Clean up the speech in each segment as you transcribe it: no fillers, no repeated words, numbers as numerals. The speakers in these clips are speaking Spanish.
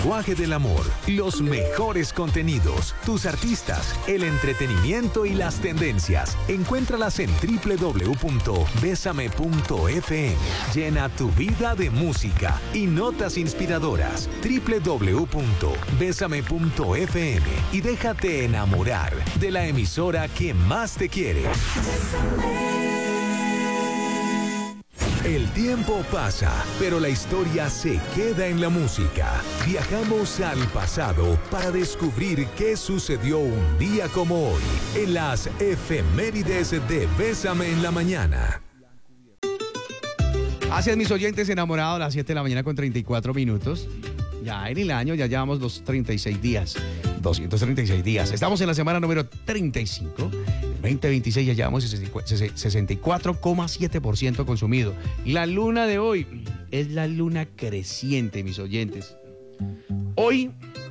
lenguaje del amor, los mejores contenidos, tus artistas, el entretenimiento y las tendencias. Encuéntralas en www.besame.fm. Llena tu vida de música y notas inspiradoras. www.besame.fm y déjate enamorar de la emisora que más te quiere. El tiempo pasa, pero la historia se queda en la música. Viajamos al pasado para descubrir qué sucedió un día como hoy en las efemérides de Bésame en la Mañana. Hacia mis oyentes enamorados, a las 7 de la mañana con 34 minutos. Ya en el año, ya llevamos los 36 días. 236 días. Estamos en la semana número 35. 2026 ya llevamos 64,7% consumido. La luna de hoy es la luna creciente, mis oyentes. Hoy,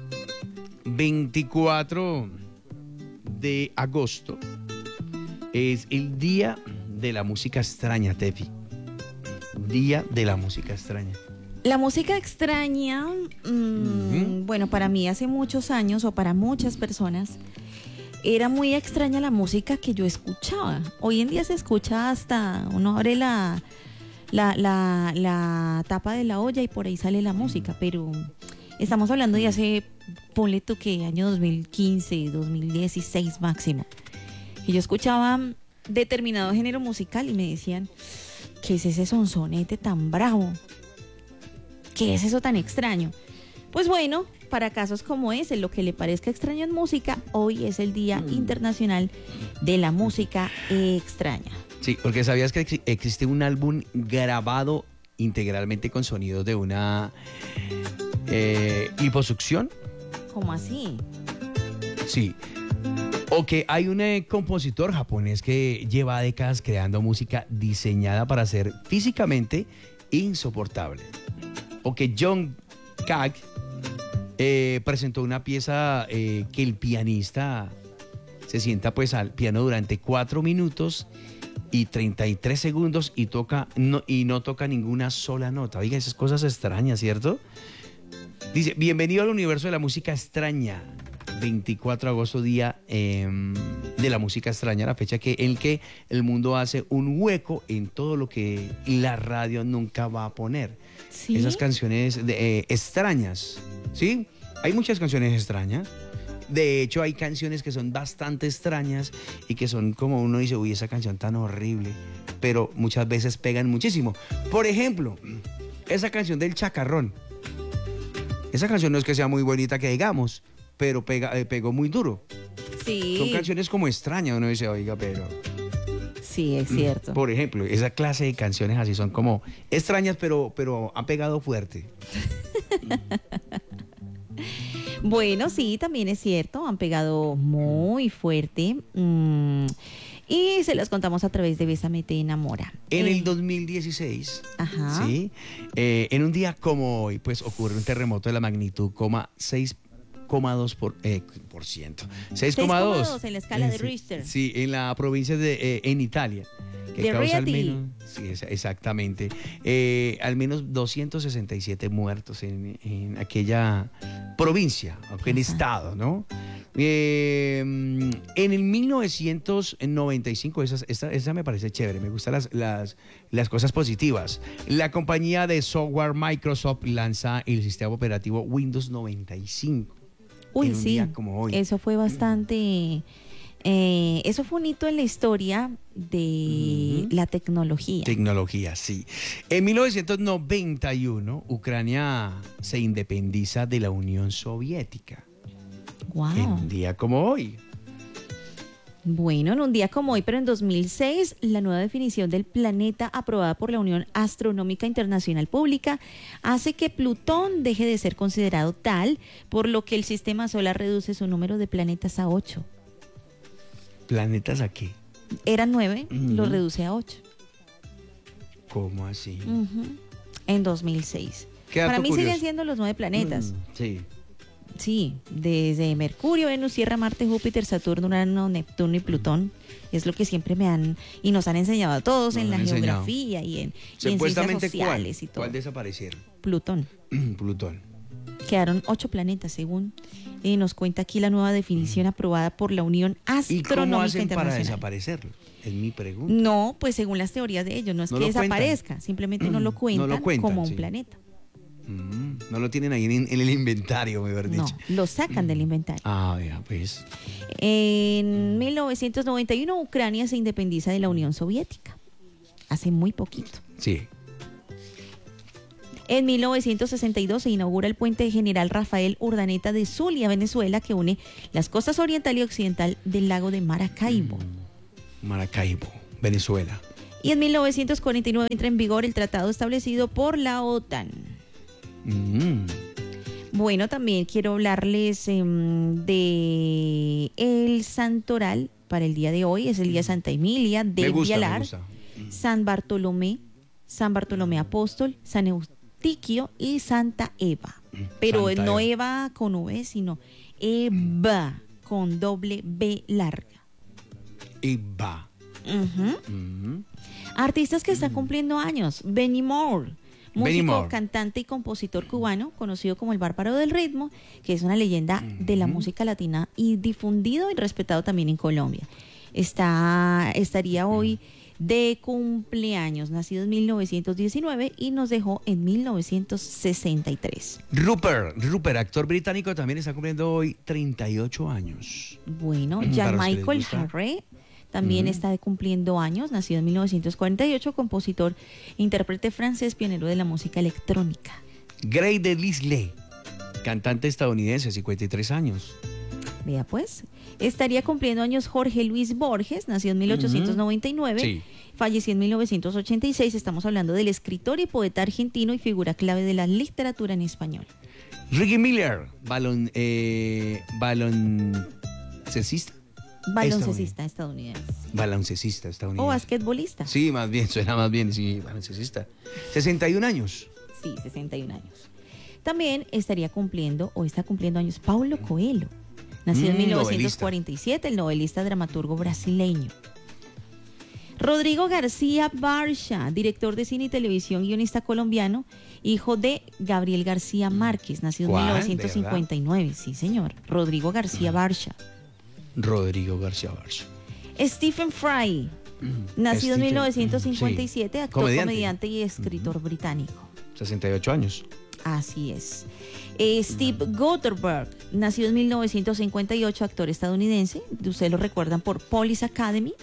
24 de agosto, es el Día de la Música Extraña, Tefi. Día de la Música Extraña. La música extraña, bueno, para mí hace muchos años, o para muchas personas, era muy extraña la música que yo escuchaba. Hoy en día se escucha hasta, uno abre la tapa de la olla y por ahí sale la música, pero estamos hablando de hace, ponle tú que año 2015, 2016 máximo, que yo escuchaba determinado género musical y me decían, ¿qué es ese sonsonete tan bravo? ¿Qué es eso tan extraño? Pues bueno, para casos como ese, lo que le parezca extraño en música, hoy es el Día Internacional de la Música Extraña. Sí, porque ¿sabías que existe un álbum grabado integralmente con sonidos de una liposucción? ¿Cómo así? Sí. O que hay un compositor japonés que lleva décadas creando música diseñada para ser físicamente insoportable. O que John Cage presentó una pieza que el pianista se sienta pues al piano durante 4 minutos y 33 segundos y no toca ninguna sola nota. Oiga, esas cosas extrañas, ¿cierto? Dice, bienvenido al universo de la música extraña. 24 de agosto, día de la música extraña, la fecha en que el mundo hace un hueco en todo lo que la radio nunca va a poner. ¿Sí? Esas canciones extrañas, ¿sí? Hay muchas canciones extrañas. De hecho, hay canciones que son bastante extrañas y que son como uno dice, uy, esa canción tan horrible, pero muchas veces pegan muchísimo. Por ejemplo, esa canción del Chacarrón. Esa canción no es que sea muy bonita que digamos, pero pegó muy duro. Sí. Son canciones como extrañas, uno dice, oiga, pero... Sí, es cierto. Por ejemplo, esa clase de canciones así son como extrañas, pero han pegado fuerte. Bueno, sí, también es cierto, han pegado muy fuerte. Y se las contamos a través de Bésame te enamora. En el 2016, ajá. ¿sí? En un día como hoy, pues ocurre un terremoto de la magnitud 6,2%. 6,2 en la escala de Richter. Sí, en la provincia en Italia. Que de causa Rieti. al menos, sí, exactamente. Al menos 267 muertos en aquella provincia, en estado, ¿no? En el 1995, esa me parece chévere, me gustan las cosas positivas. La compañía de software Microsoft lanza el sistema operativo Windows 95. Uy, sí, como hoy. Eso fue bastante... eso fue un hito en la historia de la tecnología. Tecnología, sí. En 1991, Ucrania se independiza de la Unión Soviética. Wow. En un día como hoy. Bueno, en un día como hoy, pero en 2006, la nueva definición del planeta aprobada por la Unión Astronómica Internacional Pública hace que Plutón deje de ser considerado tal, por lo que el sistema solar reduce su número de planetas a 8. ¿Planetas a qué? Eran 9, lo reduce a 8. ¿Cómo así? En 2006. Para mí siguen siendo los 9 planetas. Sí. Sí, desde Mercurio, Venus, Tierra, Marte, Júpiter, Saturno, Urano, Neptuno y Plutón. Es lo que siempre y nos han enseñado a todos en la geografía y en ciencias sociales y todo. ¿Cuál desaparecieron? Plutón. Plutón. quedaron 8 planetas, según nos cuenta aquí la nueva definición aprobada por la Unión ¿Y cómo Astronómica hacen para Internacional. desaparecerlos? Es mi pregunta. No, pues según las teorías de ellos, no es No que lo cuentan. desaparezca, simplemente no lo cuentan, como un sí. planeta. No lo tienen ahí en el inventario, mejor No, dicho. lo sacan del inventario. Ah, ya, pues. En 1991, Ucrania se independiza de la Unión Soviética. Hace muy poquito. Sí. En 1962 se inaugura el puente General Rafael Urdaneta de Zulia, Venezuela, que une las costas oriental y occidental del lago de Maracaibo. Maracaibo, Venezuela. Y en 1949 entra en vigor el tratado establecido por la OTAN. Bueno, también quiero hablarles de el santoral para el día de hoy. Es el día de Santa Emilia, de Vialar, San Bartolomé Apóstol, San Eustiquio y Santa Eva. Pero Santa no Eva. Eva con V, sino Eva con doble B larga. Eva. Artistas que están cumpliendo años. Benny Moore, Benny músico, Moore. cantante y compositor cubano, conocido como el Bárbaro del Ritmo, que es una leyenda de la música latina y difundido y respetado también en Colombia. Estaría hoy de cumpleaños, nacido en 1919 y nos dejó en 1963. Rupert, actor británico, también está cumpliendo hoy 38 años. Bueno, Para Jan los que les Michael gusta. Harre también está cumpliendo años, nacido en 1948, compositor, intérprete francés, pionero de la música electrónica. Grey Delisle, cantante estadounidense, 53 años. Vea pues, estaría cumpliendo años Jorge Luis Borges, nacido en 1899, Sí. falleció en 1986, estamos hablando del escritor y poeta argentino y figura clave de la literatura en español. Ricky Miller, baloncestista. Baloncestista estadounidense. Baloncestista O estadounidense. basquetbolista. Sí, más bien, suena más bien, sí, baloncestista. 61 años. Sí, 61 años. También estaría cumpliendo, o está cumpliendo años, Paulo Coelho, nacido en 1947, el novelista dramaturgo brasileño. Rodrigo García Barcia, director de cine y televisión, guionista colombiano, hijo de Gabriel García Márquez, nacido en ¿Cuál? 1959. Sí, señor. Rodrigo García Barcia. Rodrigo García Barcia. Stephen Fry, nacido en Stephen, 1957, sí. actor, comediante y escritor británico. 68 años. Así es. Steve Guttenberg, nacido en 1958, actor estadounidense. Ustedes lo recuerdan por Police Academy.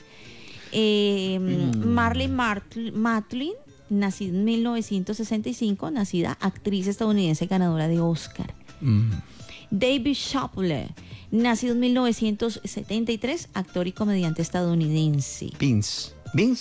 Marley Matlin, nacida en 1965, nacida actriz estadounidense ganadora de Oscar. David Chappelle, nacido en 1973, actor y comediante estadounidense. Vince.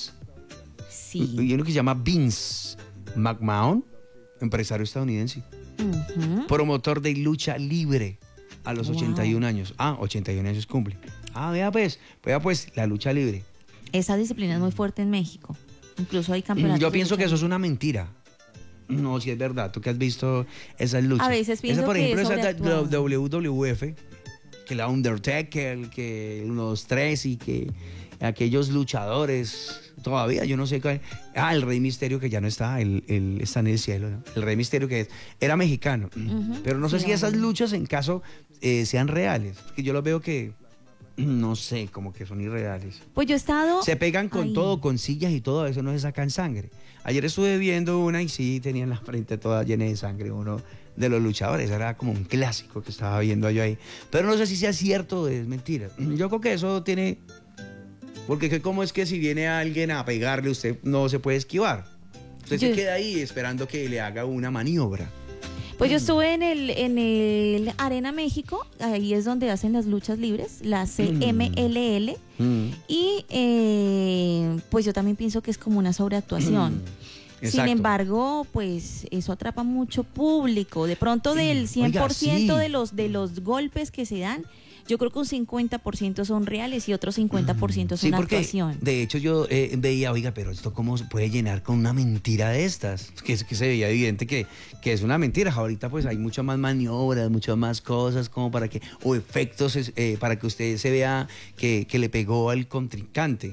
Sí. Y uno que se llama Vince McMahon, empresario estadounidense. Promotor de lucha libre a los 81 años. 81 años cumple. Vea pues, la lucha libre. Esa disciplina es muy fuerte en México. Incluso hay campeonatos. Yo pienso de que lucha eso es una mentira. No, si es verdad. Tú que has visto esas luchas. A veces pienso esa, por que ejemplo, es esa sobreactuado. WWF, que la Undertaker, que unos tres y que aquellos luchadores todavía, yo no sé cuál. El Rey Misterio, que ya no está, él está en el cielo, ¿no? El Rey Misterio, que era mexicano. Pero no sé Sí, si esas claro. luchas, en caso, sean reales. Porque yo lo veo que, no sé, como que son irreales. Pues yo he estado. Se pegan con ahí. todo, con sillas y todo, eso no se sacan sangre. Ayer estuve viendo una y sí, tenían la frente toda llena de sangre, uno de los luchadores, era como un clásico que estaba viendo yo ahí. Pero no sé si sea cierto o es mentira. Yo creo que eso tiene... Porque ¿cómo es que si viene alguien a pegarle, usted no se puede esquivar? Usted se queda ahí esperando que le haga una maniobra. Pues yo estuve en el Arena México, ahí es donde hacen las luchas libres, la CMLL, y pues yo también pienso que es como una sobreactuación. Sin Exacto. embargo, pues eso atrapa mucho público. De pronto del 100% Oiga, sí. de los golpes que se dan, yo creo que un 50% son reales y otro 50% son Sí, porque actuación. de hecho yo veía, oiga, pero esto cómo se puede llenar con una mentira de estas, que se veía evidente que es una mentira. Ahorita pues hay muchas más maniobras, muchas más cosas como para que, o efectos para que usted se vea que le pegó al contrincante.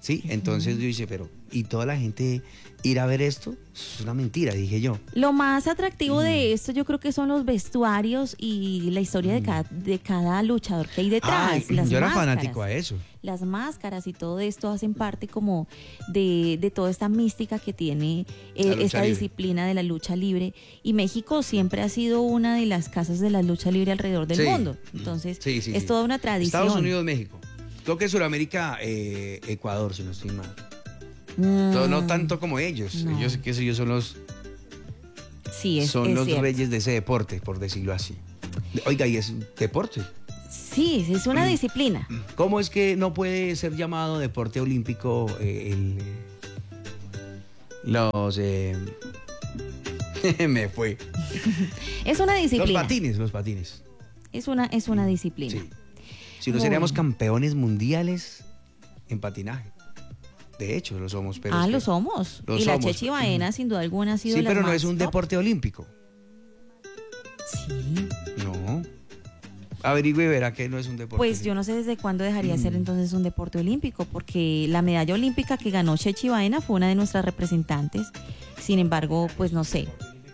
¿sí? Entonces yo dije, pero, ¿y toda la gente ir a ver esto? Es una mentira, dije yo. Lo más atractivo de esto yo creo que son los vestuarios y la historia de cada luchador que hay detrás. Ay, las yo era máscaras. fanático a eso. Las máscaras y todo esto hacen parte como de toda esta mística que tiene La lucha esta libre. disciplina de la lucha libre. Y México siempre ha sido una de las casas de la lucha libre alrededor del Sí. mundo. Entonces, Sí, sí, es sí. toda una tradición. Estados Unidos, México. Creo que Sudamérica, Ecuador, si no estoy mal. Mm, No tanto como ellos. no. Ellos, qué sé yo, son los sí, es los cierto. reyes de ese deporte, por decirlo así. Oiga, y es deporte. Sí, es una disciplina. ¿Cómo es que no puede ser llamado deporte olímpico me fue. Es una disciplina. Los patines. Es una disciplina. Sí. Si no seríamos campeones mundiales en patinaje. De hecho, lo somos, pero es que- Lo somos. Lo y la somos. Chechi Baena, sin duda alguna, ha sido Sí, la pero no más es un top. deporte olímpico. Sí. No. Averigüe y verá que no es un deporte. Pues yo no sé desde cuándo dejaría de ser entonces un deporte olímpico, porque la medalla olímpica que ganó Chechi Baena fue una de nuestras representantes. Sin embargo, pues no sé.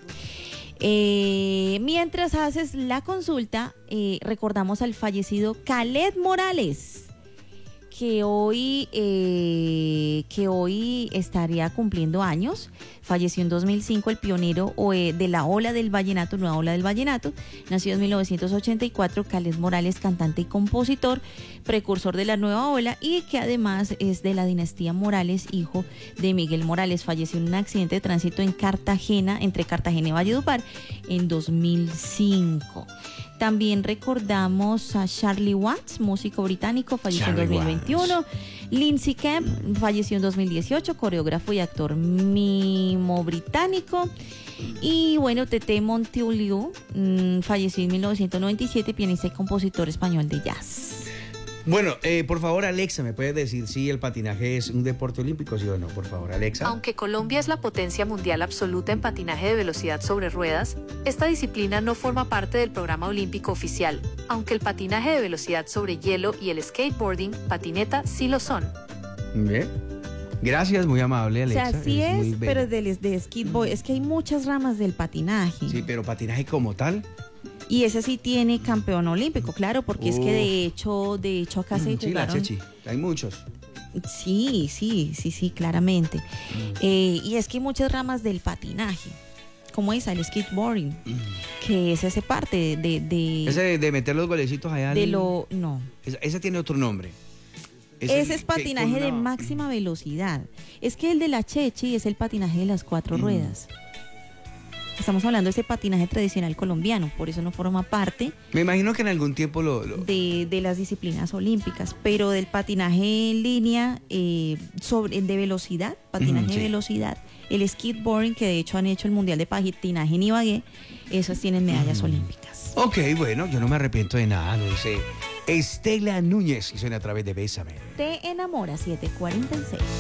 Mientras haces la consulta, recordamos al fallecido Khaled Morales, que hoy estaría cumpliendo años. Falleció en 2005, el pionero de la ola del vallenato, nueva ola del vallenato. Nació en 1984, Khaled Morales, cantante y compositor, precursor de la nueva ola y que además es de la dinastía Morales, hijo de Miguel Morales. Falleció en un accidente de tránsito en Cartagena, entre Cartagena y Valledupar, en 2005. También recordamos a Charlie Watts, músico británico, falleció en Charlie 2021. Lindsey Kemp falleció en 2018, coreógrafo y actor mimo británico. Y bueno, Tete Montoliu falleció en 1997, pianista y compositor español de jazz. Bueno, por favor, Alexa, ¿me puedes decir si el patinaje es un deporte olímpico, sí o no? Por favor, Alexa. Aunque Colombia es la potencia mundial absoluta en patinaje de velocidad sobre ruedas, esta disciplina no forma parte del programa olímpico oficial, aunque el patinaje de velocidad sobre hielo y el skateboarding, patineta, sí lo son. Bien. Gracias, muy amable, O Alexa. sea, sí eres muy es, bella. pero de skateboard. Es que hay muchas ramas del patinaje. Sí, pero patinaje como tal. Y ese sí tiene campeón olímpico, claro, porque es que de hecho acá se Sí, la jugaron. Chechi. Hay muchos. Sí, claramente. Y es que hay muchas ramas del patinaje, como esa, el skateboarding, que es ese parte de Ese de meter los golecitos allá. no. Ese tiene otro nombre. Ese es que patinaje con de una- máxima velocidad. Es que el de la Chechi es el patinaje de las 4 ruedas. Estamos hablando de ese patinaje tradicional colombiano, por eso no forma parte Me imagino que en algún tiempo lo... de las disciplinas olímpicas, pero del patinaje en línea de velocidad, patinaje Sí. de velocidad, el skateboarding, que de hecho han hecho el Mundial de Patinaje en Ibagué, esos tienen medallas olímpicas. Ok, bueno, yo no me arrepiento de nada, lo dice Estela Núñez y suena a través de Bésame. Te enamora 746.